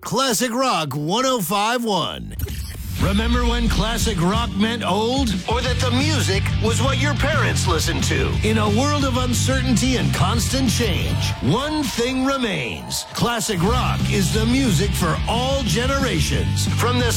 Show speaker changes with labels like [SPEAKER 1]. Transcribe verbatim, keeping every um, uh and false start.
[SPEAKER 1] Classic Rock one oh five point one. Remember when classic rock meant old? Or that the music was what your parents listened to? In a world of uncertainty and constant change, one thing remains. Classic rock is the music for all generations. From the